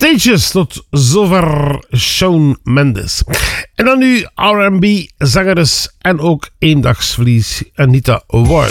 Stages, tot zover Shawn Mendes. En dan nu R&B zangeres en ook eendagsvlies Anita Ward.